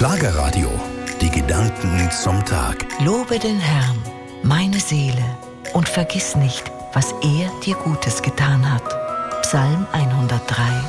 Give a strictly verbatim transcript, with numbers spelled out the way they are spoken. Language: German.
Schlagerradio. Die Gedanken zum Tag. Lobe den Herrn, meine Seele, und vergiss nicht, was er dir Gutes getan hat. Psalm hundertdrei.